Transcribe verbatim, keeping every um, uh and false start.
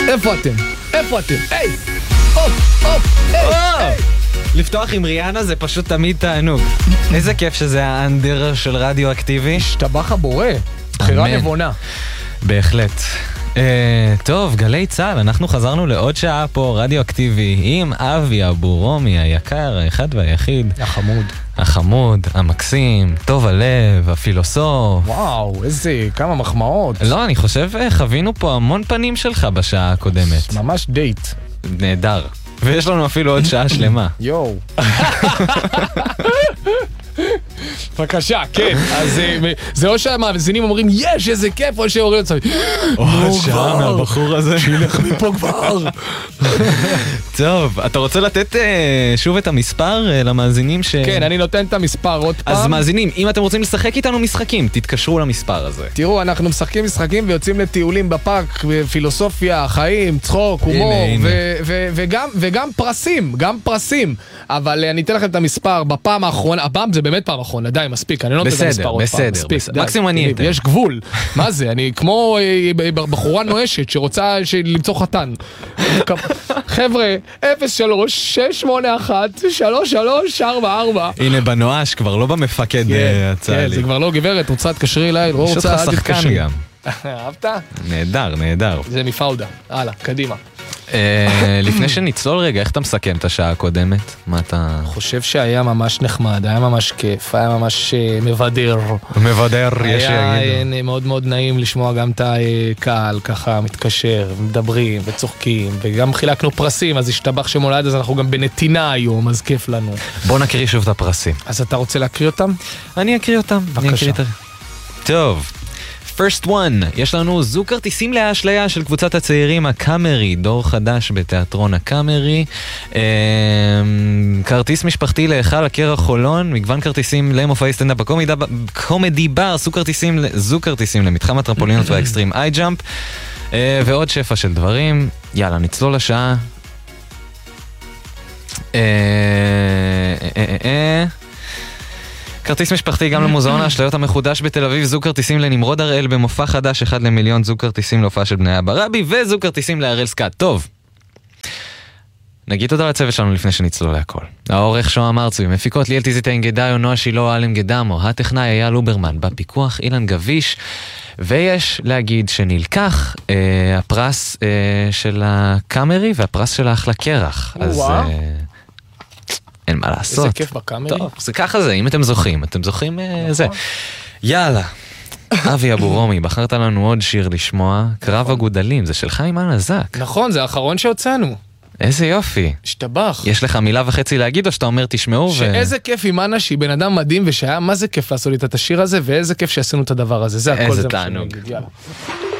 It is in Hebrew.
איפה אתם? איפה אתם? היי! הופ, הופ, היי! לפתוח עם ריאנה זה פשוט תמיד תענוג. איזה כיף שזה האנדר של רדיו אקטיבי. השתבח הבורא, בחירה נבונה. בהחלט. טוב, גלי צהל, אנחנו חזרנו לעוד שעה פה, רדיו אקטיבי, עם אבי אבורומי, היקר, האחד והיחיד. החמוד. החמוד, המקסים, טוב הלב, הפילוסוף. וואו, איזה, כמה מחמאות. לא, אני חושב, חווינו פה המון פנים שלך בשעה הקודמת. ממש דייט. נהדר. ויש לנו אפילו עוד שעה שלמה. יואו. בבקשה, כן. אז זה או שהמאזינים אומרים, יש, איזה כיף, או שאומרים לצווי. או, שעה מהבחור הזה. שילך מפה כבר. טוב, אתה רוצה לתת שוב את המספר למאזינים ש... כן, אני נותן את המספר עוד פעם. אז מאזינים, אם אתם רוצים לשחק איתנו משחקים, תתקשרו למספר הזה. תראו, אנחנו משחקים משחקים ויוצאים לטיולים בפארק, פילוסופיה, חיים, צחוק, הומור, וגם פרסים, גם פרסים. אבל אני אתן לכם את המספר בפעם האחרונה, הפעם זה באמת פעם האחרונה, די, מספיק, אני לא נותן את המספר עוד פעם. בסדר, בסדר, מקסימום אני אתן. יש גבול, מה זה, אני כמו בחורה נואשת שרוצה למצוא חתן. חבר'ה, אפס שלוש שש שמונה אחת שלוש שלוש ארבע ארבע. הנה בנואש, כבר לא במפקד הצהלי. כן, זה כבר לא גברת, רוצה תקשרי אליי, לא רוצה אל תתקשרי. גם. אהבת? נהדר, נהדר. זה מפאודה, הלאה, קדימה. לפני שנצלול רגע, איך אתה מסכם את השעה הקודמת? מה אתה... חושב שהיה ממש נחמד, היה ממש כיף, היה ממש מבדר. מבדר, יש שיגידו. היה מאוד מאוד נעים לשמוע גם את הקהל, ככה מתקשר, מדברים וצוחקים, וגם חילקנו פרסים, אז השתבח שמולד, אז אנחנו גם בנתינה היום, אז כיף לנו. בוא נקריא שוב את הפרסים. אז אתה רוצה להקריא אותם? אני אקריא אותם. בבקשה. טוב. First one, יש לנו זוג כרטיסים להאשליה של קבוצת הצעירים הקאמרי, דור חדש בתיאטרון הקאמרי, כרטיס משפחתי להיכל הקרח חולון, מגוון כרטיסים למופעי סטנדאפ קומדי בר, זוג כרטיסים למתחם הטרמפולינות והאקסטרים איי ג'אמפ, ועוד שפע של דברים. יאללה, נצלול לשעה. אה... אה... אה... כרטיס משפחתי גם למוזיאון האשליות המחודש בתל אביב, זוג כרטיסים לנמרוד הראל במופע חדש אחד למיליון, זוג כרטיסים להופעה של בניה ברבי וזוג כרטיסים להראל סקאט. טוב, נגיד תודה לצוות שלנו לפני שנצלול להכל. העורך שוהם ארצוי, מפיקות ליאל טיזיטאין גדאיו, נועה שילה, אלם גדמו, הטכנאי אייל לוברמן, בפיקוח אילן גביש, ויש להגיד שנלקח אה, הפרס אה, של הקאמרי והפרס של האחלה קרח. אז... אה, אין מה לעשות. איזה כיף בקאמרי. טוב, זה ככה זה, אם אתם זוכים, אתם זוכים זה. יאללה, אבי אבורומי, בחרת לנו עוד שיר לשמוע, קרב הגודלים, זה של חיים הנזק. נכון, זה האחרון שהוצאנו. איזה יופי. השתבח. יש לך מילה וחצי להגיד או שאתה אומר תשמעו ו... שאיזה כיף עם אנה שהיא בן אדם מדהים ושהיה מה זה כיף לעשות איתה את השיר הזה ואיזה כיף שעשינו את הדבר הזה. זה הכל. איזה תענוג. יאללה.